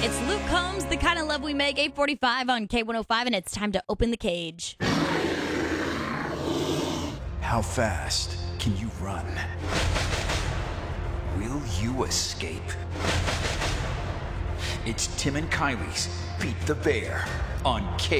It's Luke Combs, The Kind of Love We Make, 8:45 on K105, and it's time to open the cage. How fast can you run? Will you escape? It's Tim and Kylie's Beat the Bear on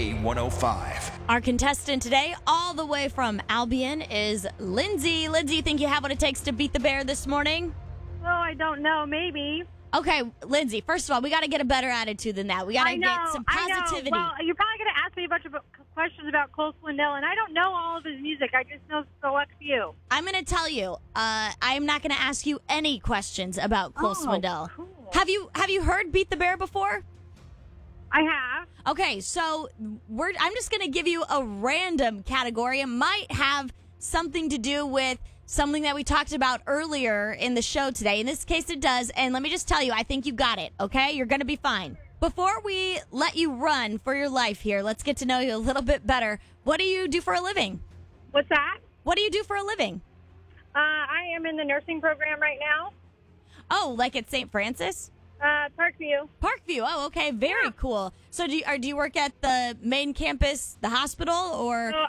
K105. Our contestant today, all the way from Albion, is Lindsay. Lindsay, you think you have what it takes to beat the bear this morning? Well, I don't know. Maybe. Okay, Lindsay, first of all, we got to get a better attitude than that. We got to get some positivity. Well, you're probably going to ask me a bunch of questions about Cole Swindell, and I don't know all of his music. I just know select few. I'm going to tell you, I'm not going to ask you any questions about Cole Swindell. Cool. Have you heard Beat the Bear before? I have. Okay, so I'm just going to give you a random category. It might have something to do with something that we talked about earlier in the show today. In this case, it does. And let me just tell you, I think you got it, okay? You're going to be fine. Before we let you run for your life here, let's get to know you a little bit better. What do you do for a living? What's that? What do you do for a living? I am in the nursing program right now. Oh, like at St. Francis? Parkview. Parkview. Oh, okay. Very cool. So do you work at the main campus, the hospital, or? So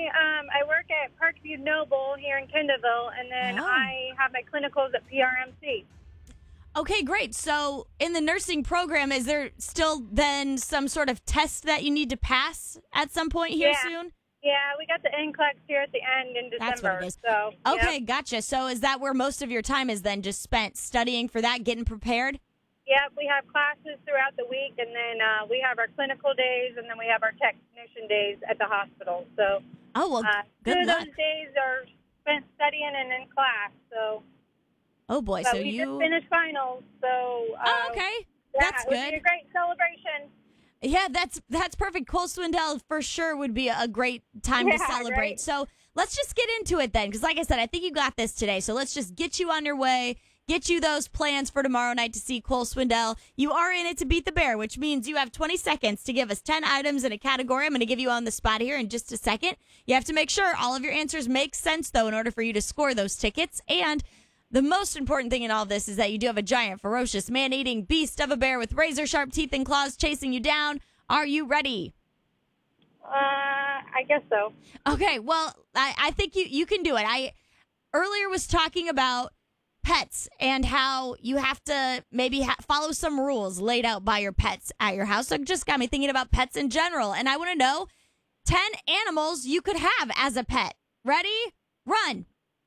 I work at Parkview Noble here in Kendallville, and then I have my clinicals at PRMC. Okay, great. So in the nursing program, is there still then some sort of test that you need to pass at some point here soon? Yeah, we got the NCLEX here at the end in December. That's what it is. So, okay, gotcha. So is that where most of your time is then just spent studying for that, getting prepared? Yep, we have classes throughout the week, and then we have our clinical days, and then we have our technician days at the hospital. So, good luck. Those days are spent studying and in class. So, oh boy, but so we you just finished finals. So, okay, yeah, that's it would good. be a great celebration. Yeah, that's perfect. Cole Swindell for sure would be a great time to celebrate. Right? So let's just get into it then, because like I said, I think you got this today. So let's just get you on your way. Get you those plans for tomorrow night to see Cole Swindell. You are in it to beat the bear, which means you have 20 seconds to give us 10 items in a category. I'm going to give you on the spot here in just a second. You have to make sure all of your answers make sense, though, in order for you to score those tickets. And the most important thing in all this is that you do have a giant, ferocious, man-eating beast of a bear with razor-sharp teeth and claws chasing you down. Are you ready? I guess so. Okay, well, I think you can do it. I earlier was talking about pets and how you have to maybe follow some rules laid out by your pets at your house. So it just got me thinking about pets in general. And I want to know 10 animals you could have as a pet. Ready? Run.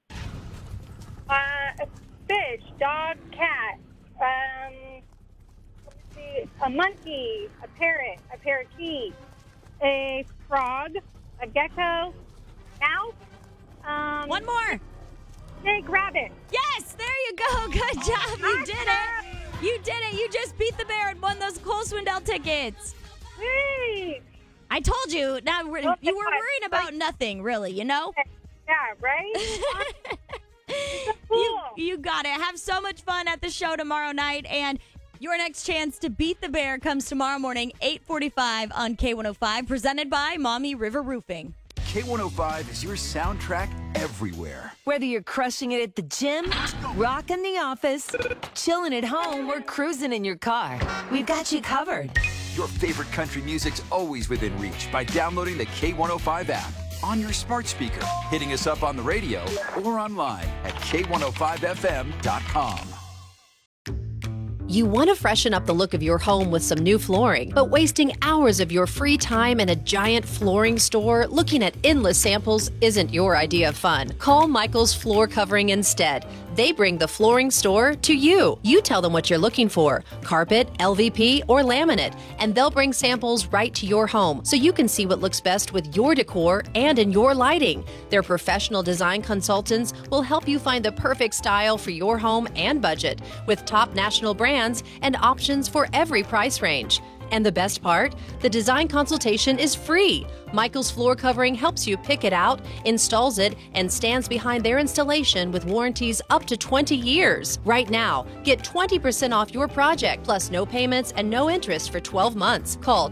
A fish, dog, cat, let's see, a monkey, a parrot, a parakeet, a frog, a gecko, mouse. One more. Snake, rabbit. Yes, there you go. Good job. You did it. You did it. You just beat the bear and won those Cole Swindell tickets. Sweet. I told you. Now you were worrying about nothing, really, you know? Yeah, right? Cool. You got it. Have so much fun at the show tomorrow night, and your next chance to beat the bear comes tomorrow morning, 8:45 on K105, presented by Mommy River Roofing. K105 is your soundtrack everywhere. Whether you're crushing it at the gym, rocking the office, chilling at home, or cruising in your car, we've got you covered. Your favorite country music's always within reach by downloading the K105 app on your smart speaker, hitting us up on the radio, or online at K105FM.com. You want to freshen up the look of your home with some new flooring, but wasting hours of your free time in a giant flooring store looking at endless samples isn't your idea of fun. Call Michael's Floor Covering instead. They bring the flooring store to you. You tell them what you're looking for, carpet, LVP, or laminate, and they'll bring samples right to your home so you can see what looks best with your decor and in your lighting. Their professional design consultants will help you find the perfect style for your home and budget with top national brands and options for every price range. And the best part? The design consultation is free. Michael's Floor Covering helps you pick it out, installs it, and stands behind their installation with warranties up to 20 years. Right now, get 20% off your project, plus no payments and no interest for 12 months. Call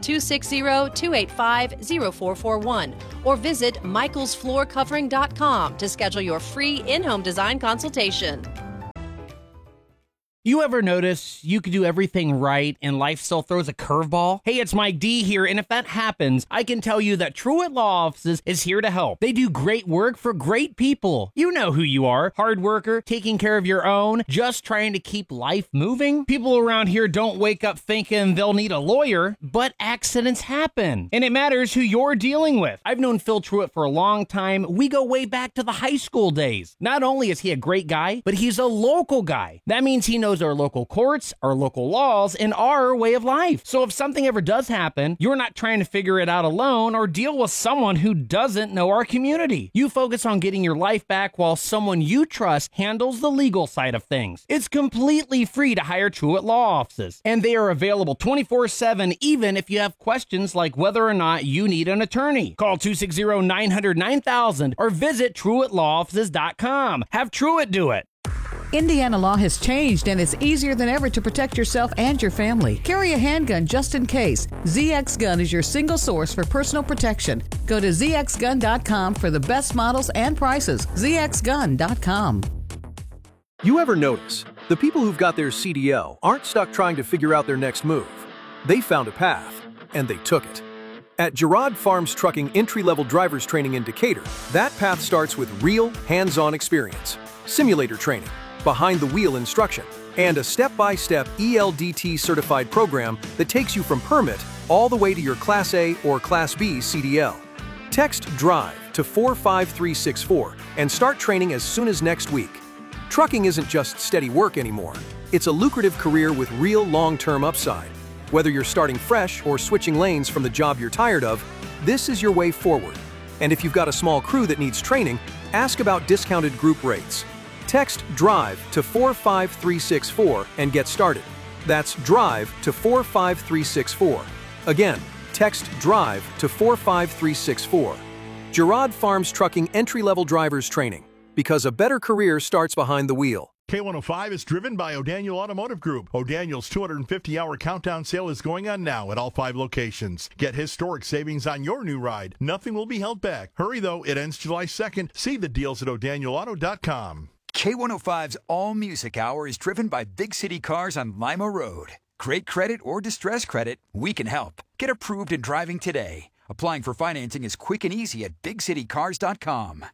260-285-0441 or visit michaelsfloorcovering.com to schedule your free in-home design consultation. You ever notice you could do everything right and life still throws a curveball? Hey, it's Mike D here, and if that happens, I can tell you that Truett Law Offices is here to help. They do great work for great people. You know who you are. Hard worker, taking care of your own, just trying to keep life moving. People around here don't wake up thinking they'll need a lawyer, but accidents happen. And it matters who you're dealing with. I've known Phil Truett for a long time. We go way back to the high school days. Not only is he a great guy, but he's a local guy. That means he knows our local courts, our local laws, and our way of life. So if something ever does happen, you're not trying to figure it out alone or deal with someone who doesn't know our community. You focus on getting your life back while someone you trust handles the legal side of things. It's completely free to hire Truett Law Offices, and they are available 24/7 even if you have questions like whether or not you need an attorney. Call 260-900-9000 or visit TruettLawOffices.com. Have Truett do it. Indiana law has changed, and it's easier than ever to protect yourself and your family. Carry a handgun just in case. ZX Gun is your single source for personal protection. Go to zxgun.com for the best models and prices. zxgun.com. You ever notice the people who've got their CDL aren't stuck trying to figure out their next move? They found a path, and they took it. At Girard Farms Trucking entry-level driver's training in Decatur, that path starts with real, hands-on experience, simulator training, behind-the-wheel instruction, and a step-by-step ELDT-certified program that takes you from permit all the way to your Class A or Class B CDL. Text DRIVE to 45364 and start training as soon as next week. Trucking isn't just steady work anymore. It's a lucrative career with real long-term upside. Whether you're starting fresh or switching lanes from the job you're tired of, this is your way forward. And if you've got a small crew that needs training, ask about discounted group rates. Text DRIVE to 45364 and get started. That's DRIVE to 45364. Again, text DRIVE to 45364. Girard Farms Trucking entry-level drivers training, because a better career starts behind the wheel. K105 is driven by O'Daniel Automotive Group. O'Daniel's 250-hour countdown sale is going on now at all 5 locations. Get historic savings on your new ride. Nothing will be held back. Hurry, though. It ends July 2nd. See the deals at o'danielauto.com. K105's All Music Hour is driven by Big City Cars on Lima Road. Great credit or distress credit, we can help. Get approved and driving today. Applying for financing is quick and easy at bigcitycars.com.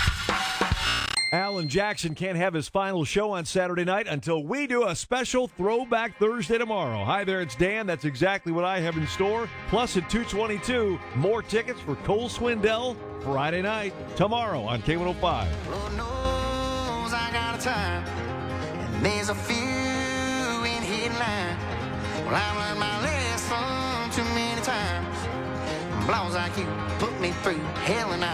Alan Jackson can't have his final show on Saturday night until we do a special Throwback Thursday tomorrow. Hi there, it's Dan. That's exactly what I have in store. Plus at 2:22, more tickets for Cole Swindell Friday night tomorrow on K105. Lord knows I got a time, and there's a few in headline. Well, I've learned my lesson too many times. Blows like you put me through hell and I